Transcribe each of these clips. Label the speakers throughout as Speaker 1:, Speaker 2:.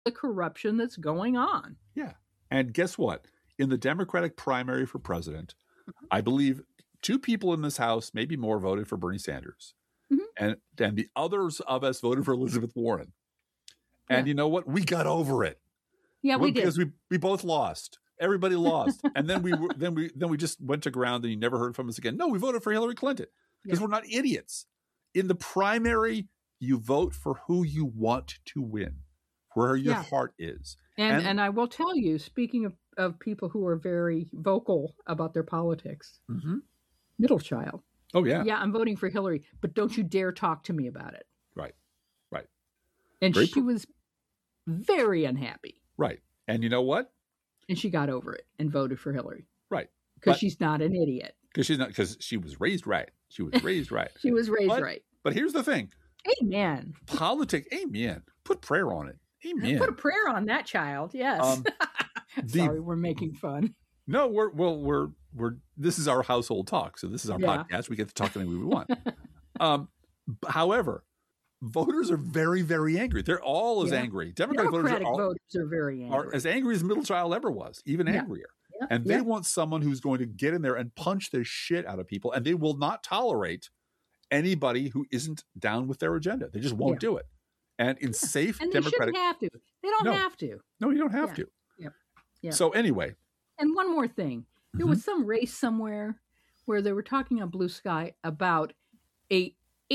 Speaker 1: the corruption that's going on.
Speaker 2: Yeah. And guess what? In the Democratic primary for president, I believe 2 people in this House, maybe more, voted for Bernie Sanders. And the others of us voted for Elizabeth Warren. And you know what? We got over it.
Speaker 1: Yeah, we did.
Speaker 2: Because we both lost. Everybody lost. And then we just went to ground and you never heard from us again. No, we voted for Hillary Clinton because we're not idiots. In the primary, you vote for who you want to win, where your heart is.
Speaker 1: And I will tell you, speaking of people who are very vocal about their politics, middle child.
Speaker 2: Oh, yeah.
Speaker 1: Yeah, I'm voting for Hillary, but don't you dare talk to me about it.
Speaker 2: Right.
Speaker 1: And she was very unhappy.
Speaker 2: Right. And you know what?
Speaker 1: And she got over it and voted for Hillary.
Speaker 2: Right.
Speaker 1: Because she's not an idiot.
Speaker 2: Because she was raised right. She was raised right.
Speaker 1: She was raised right.
Speaker 2: But here's the thing.
Speaker 1: Amen.
Speaker 2: Politics, amen. Put prayer on it. Amen.
Speaker 1: Put a prayer on that child. Yes. Sorry, we're making fun.
Speaker 2: No, we're this is our household talk. So this is our podcast. We get to talk anything we want. However, voters are very, very angry. They're all as angry. Democratic voters
Speaker 1: are very angry.
Speaker 2: Are as angry as middle child ever was, even angrier.
Speaker 1: Yeah.
Speaker 2: And they want someone who's going to get in there and punch the shit out of people. And they will not tolerate anybody who isn't down with their agenda. They just won't do it. And in safe
Speaker 1: and
Speaker 2: Democratic...
Speaker 1: they shouldn't have to. They don't have to.
Speaker 2: No, you don't have to.
Speaker 1: Yep.
Speaker 2: So anyway.
Speaker 1: And one more thing. There was some race somewhere where they were talking on Blue Sky about a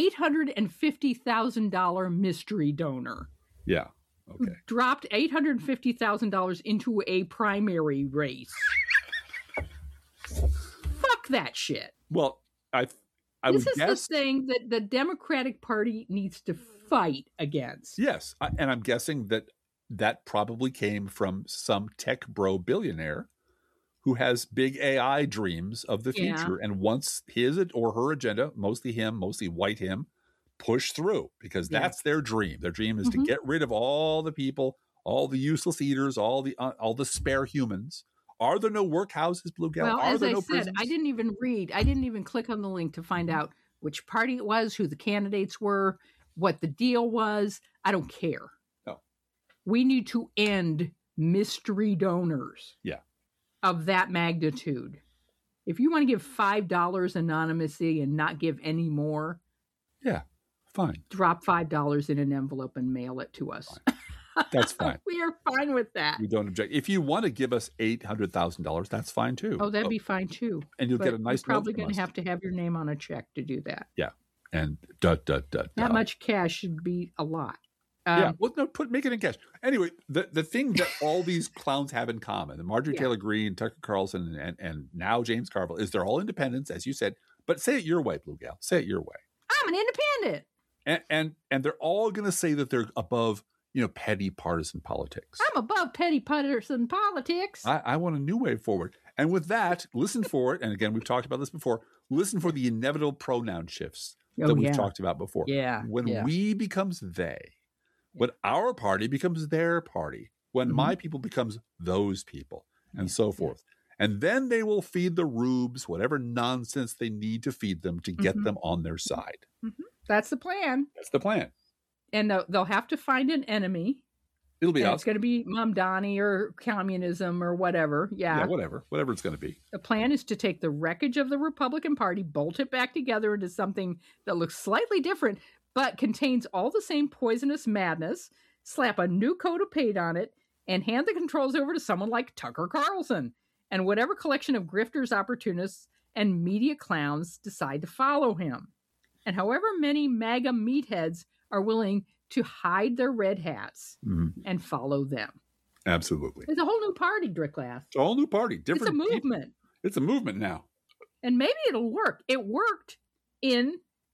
Speaker 1: $850,000 mystery donor.
Speaker 2: Yeah. Okay.
Speaker 1: Who dropped $850,000 into a primary race. Fuck that shit.
Speaker 2: Well, I
Speaker 1: this is the thing that the Democratic Party needs to fight against.
Speaker 2: Yes. And I'm guessing that probably came from some tech bro billionaire who has big AI dreams of the future and wants his or her agenda, mostly white him, push through because that's their dream. Their dream is to get rid of all the people, all the useless eaters, all the spare humans. Are there no workhouses, Blue Gal?
Speaker 1: Well, as I said,
Speaker 2: prisons?
Speaker 1: I didn't even click on the link to find out which party it was, who the candidates were, what the deal was. I don't care.
Speaker 2: No.
Speaker 1: We need to end mystery donors.
Speaker 2: Yeah.
Speaker 1: Of that magnitude. If you want to give $5 anonymously and not give any more.
Speaker 2: Yeah, fine.
Speaker 1: Drop $5 in an envelope and mail it to us.
Speaker 2: Fine. That's fine.
Speaker 1: We are fine with that.
Speaker 2: We don't object. If you want to give us $800,000, that's fine too.
Speaker 1: Oh, that'd be fine too.
Speaker 2: And you'll get a nice.
Speaker 1: You're probably going to have to have your name on a check to do that.
Speaker 2: Yeah, and
Speaker 1: That much cash should be a lot.
Speaker 2: Well, no, make it in cash. Anyway, the thing that all these clowns have in common, and Marjorie Taylor Greene, Tucker Carlson, and now James Carville, is they're all independents, as you said. But say it your way, Blue Gal. Say it your way.
Speaker 1: I'm an independent.
Speaker 2: And they're all going to say that they're above, petty partisan politics.
Speaker 1: I'm above petty partisan politics.
Speaker 2: I want a new way forward. And with that, listen for it. And again, we've talked about this before. Listen for the inevitable pronoun shifts that we've talked about before.
Speaker 1: Yeah.
Speaker 2: When we becomes they, when our party becomes their party, when my people becomes those people, and so forth. And then they will feed the rubes whatever nonsense they need to feed them to get them on their side.
Speaker 1: That's the plan.
Speaker 2: That's the plan.
Speaker 1: And they'll have to find an enemy.
Speaker 2: It'll be us.
Speaker 1: It's going to be Mamdani or communism or whatever. Yeah,
Speaker 2: whatever it's going to be.
Speaker 1: The plan is to take the wreckage of the Republican Party, bolt it back together into something that looks slightly different, but contains all the same poisonous madness, slap a new coat of paint on it, and hand the controls over to someone like Tucker Carlson and whatever collection of grifters, opportunists, and media clowns decide to follow him. And however many MAGA meatheads are willing to hide their red hats and follow them.
Speaker 2: Absolutely.
Speaker 1: It's a whole new party, Dricklass.
Speaker 2: It's a whole new party.
Speaker 1: It's a movement.
Speaker 2: It's a movement now.
Speaker 1: And maybe it'll work. It worked in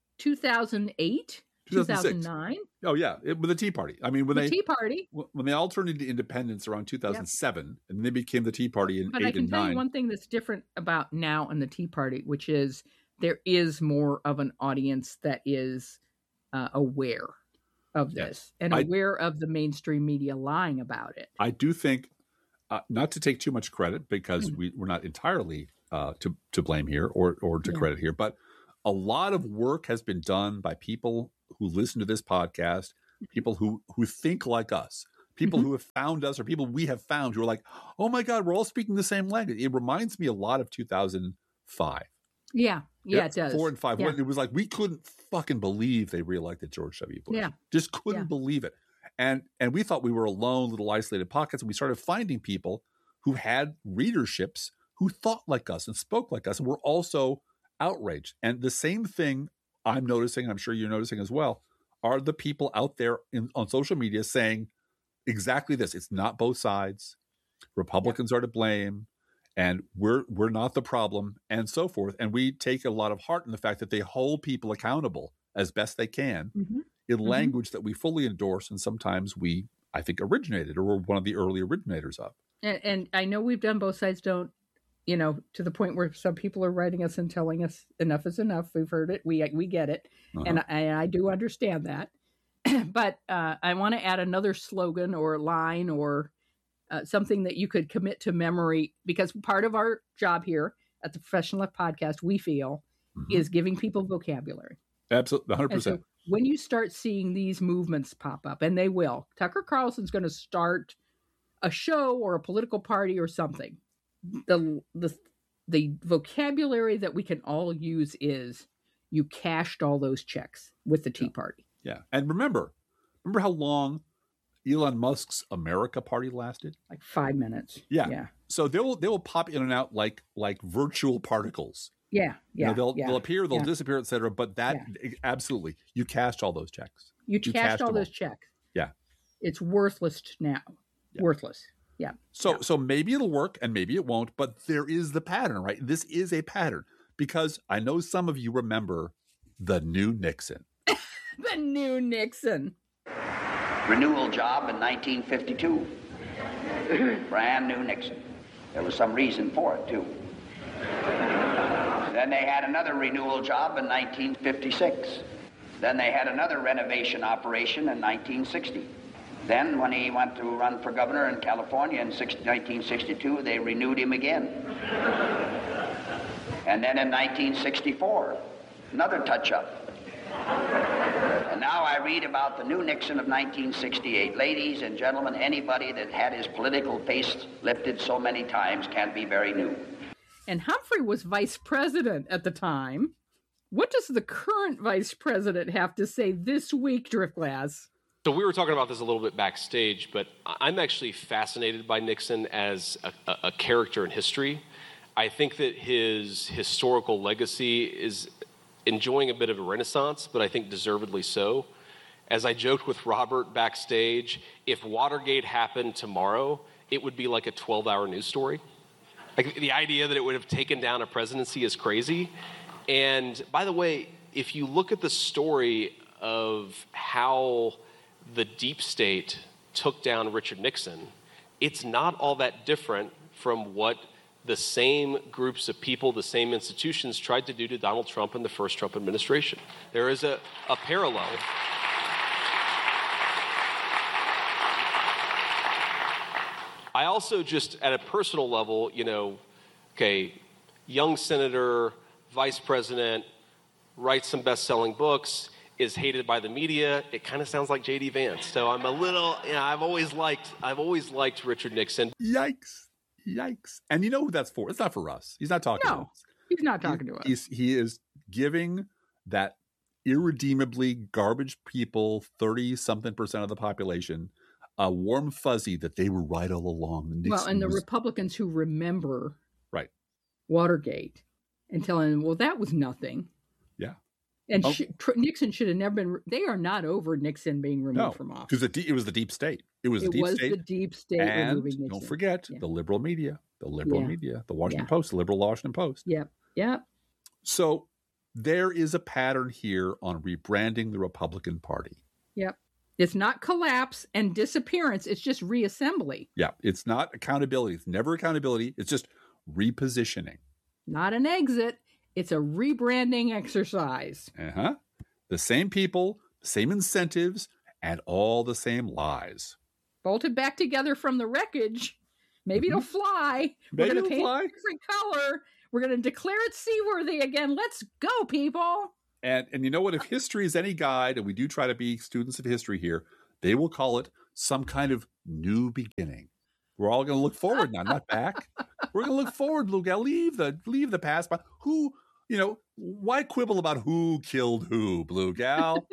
Speaker 1: 2008, 2009.
Speaker 2: Oh, yeah. With the Tea Party. I mean, when
Speaker 1: the Tea Party.
Speaker 2: When they all turned into independence around 2007, and they became the Tea Party in 8 and 9.
Speaker 1: But I can tell you one thing that's different about now and the Tea Party, which is there is more of an audience that is aware of this and aware of the mainstream media lying about it.
Speaker 2: I do think, not to take too much credit because we're not entirely to blame here or to credit here, but a lot of work has been done by people who listen to this podcast, people who think like us, people who have found us or people we have found who are like, oh my God, we're all speaking the same language. It reminds me a lot of 2005.
Speaker 1: Yeah, it does.
Speaker 2: 4 and 5. Yeah. It was like we couldn't fucking believe they reelected George W. Bush.
Speaker 1: Yeah.
Speaker 2: Just couldn't believe it. And we thought we were alone, little isolated pockets. And we started finding people who had readerships who thought like us and spoke like us and were also outraged. And the same thing I'm noticing, I'm sure you're noticing as well, are the people out there on social media saying exactly this. It's not both sides. Republicans are to blame. And we're not the problem, and so forth. And we take a lot of heart in the fact that they hold people accountable as best they can in language that we fully endorse, and sometimes we, I think, originated or were one of the early originators of.
Speaker 1: And I know we've done both sides don't, to the point where some people are writing us and telling us enough is enough. We've heard it. We get it. And I do understand that. But I want to add another slogan or line or something that you could commit to memory, because part of our job here at the Professional Left Podcast, we feel, is giving people vocabulary.
Speaker 2: Absolutely, 100%.
Speaker 1: And so when you start seeing these movements pop up, and they will, Tucker Carlson's going to start a show or a political party or something. The vocabulary that we can all use is, you cashed all those checks with the Tea Party.
Speaker 2: Yeah, and remember how long Elon Musk's America Party lasted?
Speaker 1: Like 5 minutes.
Speaker 2: Yeah. So they will pop in and out like virtual particles.
Speaker 1: Yeah.
Speaker 2: They'll appear, they'll disappear, etc. But that absolutely, you cashed all those checks.
Speaker 1: You cashed all those checks.
Speaker 2: Yeah.
Speaker 1: It's worthless now. Yeah. Worthless. Yeah.
Speaker 2: So maybe it'll work and maybe it won't, but there is the pattern, right? This is a pattern, because I know some of you remember the new Nixon.
Speaker 1: The new Nixon.
Speaker 3: Renewal job in 1952. Brand new Nixon. There was some reason for it, too. Then they had another renewal job in 1956. Then they had another renovation operation in 1960. Then when he went to run for governor in California in 1962, they renewed him again. And then in 1964, another touch-up. And now I read about the new Nixon of 1968. Ladies and gentlemen, anybody that had his political pace lifted so many times can't be very new.
Speaker 1: And Humphrey was vice president at the time. What does the current vice president have to say this week, Driftglass?
Speaker 4: So we were talking about this a little bit backstage, but I'm actually fascinated by Nixon as a character in history. I think that his historical legacy is enjoying a bit of a renaissance, but I think deservedly so. As I joked with Robert backstage, if Watergate happened tomorrow, it would be like a 12-hour news story. Like, the idea that it would have taken down a presidency is crazy. And by the way, if you look at the story of how the deep state took down Richard Nixon, it's not all that different from what the same groups of people, the same institutions tried to do to Donald Trump in the first Trump administration. There is a parallel. I also, just at a personal level, young senator, vice president, writes some best-selling books, is hated by the media. It kind of sounds like J.D. Vance. So I'm a little, I've always liked Richard Nixon.
Speaker 2: Yikes. And you know who that's for? It's not for us. He's not talking to us.
Speaker 1: He's not talking to us.
Speaker 2: He is giving that irredeemably garbage people, 30-something% of the population, a warm fuzzy that they were right all along.
Speaker 1: And the Republicans who remember Watergate and telling them, well, that was nothing.
Speaker 2: Yeah.
Speaker 1: And Nixon should have never been. They are not over Nixon being removed from office.
Speaker 2: Because it was the deep state. It was the deep state
Speaker 1: and
Speaker 2: removing Nixon. Don't forget the liberal media, the Washington Post, the liberal Washington Post.
Speaker 1: Yeah.
Speaker 2: So there is a pattern here on rebranding the Republican Party.
Speaker 1: Yep. It's not collapse and disappearance. It's just reassembly.
Speaker 2: Yeah. It's not accountability. It's never accountability. It's just repositioning.
Speaker 1: Not an exit. It's a rebranding exercise.
Speaker 2: The same people, same incentives, and all the same lies.
Speaker 1: Bolted back together from the wreckage. Maybe it'll fly. We're going to paint a different color. We're going to declare it seaworthy again. Let's go, people.
Speaker 2: And you know what? If history is any guide, and we do try to be students of history here, they will call it some kind of new beginning. We're all going to look forward now, not back. We're going to look forward, Blue Gal. Leave the past. But who, why quibble about who killed who, Blue Gal?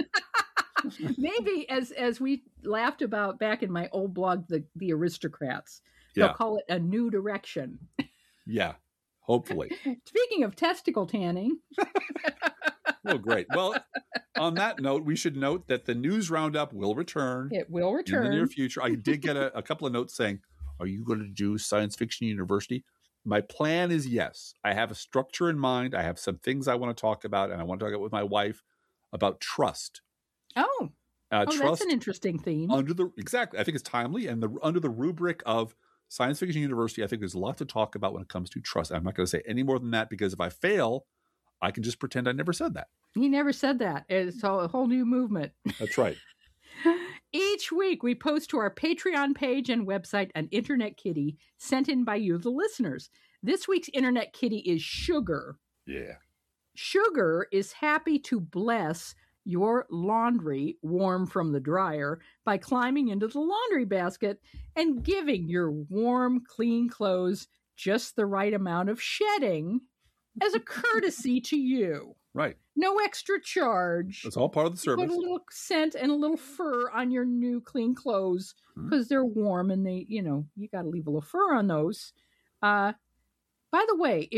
Speaker 1: Maybe as we laughed about back in my old blog, the aristocrats, they'll call it a new direction.
Speaker 2: Yeah, hopefully.
Speaker 1: Speaking of testicle tanning.
Speaker 2: Oh, great. Well, on that note, we should note that the news roundup will return.
Speaker 1: It will return
Speaker 2: in the near future. I did get a couple of notes saying, are you going to do Science Fiction University? My plan is yes. I have a structure in mind. I have some things I want to talk about, and I want to talk about with my wife about trust.
Speaker 1: Oh,
Speaker 2: trust
Speaker 1: that's an interesting theme.
Speaker 2: Exactly. I think it's timely. And under the rubric of Science Fiction University, I think there's a lot to talk about when it comes to trust. I'm not going to say any more than that, because if I fail, I can just pretend I never said that.
Speaker 1: He never said that. It's a whole new movement.
Speaker 2: That's right.
Speaker 1: Each week, we post to our Patreon page and website an Internet Kitty sent in by you, the listeners. This week's Internet Kitty is Sugar.
Speaker 2: Yeah.
Speaker 1: Sugar is happy to bless your laundry warm from the dryer by climbing into the laundry basket and giving your warm, clean clothes just the right amount of shedding as a courtesy to you.
Speaker 2: Right.
Speaker 1: No extra charge.
Speaker 2: It's all part of the service.
Speaker 1: Put a little scent and a little fur on your new clean clothes because they're warm and they, you got to leave a little fur on those. By the way,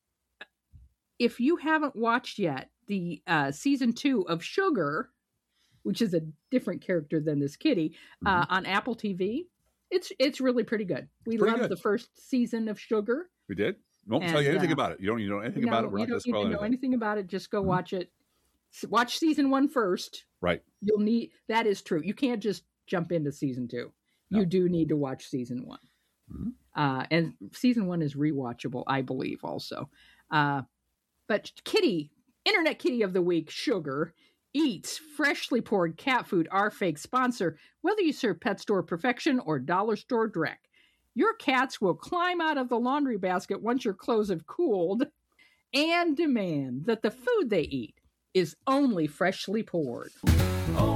Speaker 1: if you haven't watched yet the season 2 of Sugar, which is a different character than this kitty, on Apple TV, it's really pretty good. We loved the first season of Sugar.
Speaker 2: We did. Won't tell you anything about it. You don't know anything about it. We're not going to spoil anything.
Speaker 1: You don't know anything about it. Just go watch it. Watch season 1 first.
Speaker 2: Right.
Speaker 1: That is true. You can't just jump into season 2. No. You do need to watch season 1. Mm-hmm. And season 1 is rewatchable, I believe, also. But Kitty, Internet Kitty of the Week, Sugar, eats freshly poured cat food, our fake sponsor, whether you serve Pet Store Perfection or Dollar Store Dreck. Your cats will climb out of the laundry basket once your clothes have cooled and demand that the food they eat is only freshly poured.